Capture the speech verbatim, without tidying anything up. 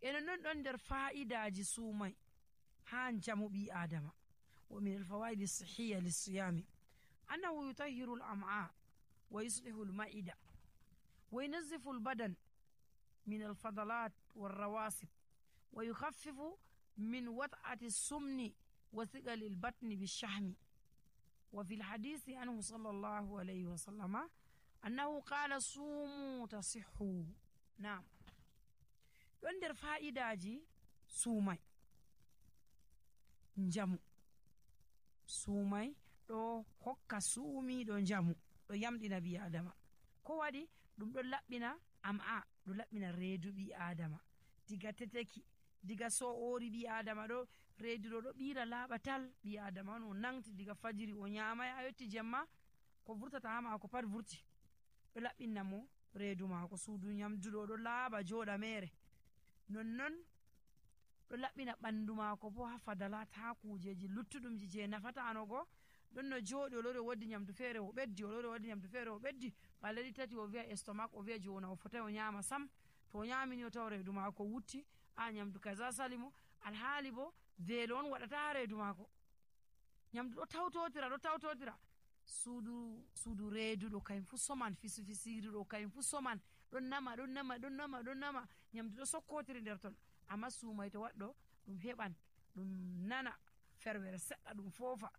enen non don der fa'idaji sumai han jamu bi adama wa min al-fawaid as-sihhiyya lis-siyam annahu yutahhiru al-am'a wa yuslihu al-ma'ida wa yunazzifu al-badan min al-fadalat wal-rawasib wa yukhaffifu min wat'ati as-sumni wa thiqal al-batn bi-shahmi. وفي الحديث عنه صلى الله عليه وسلم أنه قال صوموا تصحوا. نعم يندر فائداجي سومي njamu sumai do hokka sumi do njamu do yamdina bi adama ko wadi dum do labbina am'a do labbina reedu bi adama diga teteki diga so ori bi adama do reedu do do bira labatal bi adama no nangti diga fajiri o nyama ya yotti jemma ko vurtata hama ko pat vurti do labbina mo reedu ma ko suudu nyamdu do do laba joda mere nonnon do labbina bandu mako bo ha fadalat ha kujeji luttudum je nafata anogo don no jodi o lore wodi nyamdu fere o beddi o lore wodi nyamdu fere o beddi baladi tati o via estomac o via jona o fota o nyama sam to nyamini o tawre du mako wutti a nyamdu kaza salimo alhali bo velon wadata reedu mako nyamdu do tawtotira do tawtotira sudu sudu reedu do kay fu soman fisu fisiri do kay fu soman don nama don nama don nama don nama nyamdu do sokkotiri der ton amma sumay to waddo dum heban dum nana ferwere sedda dum fofa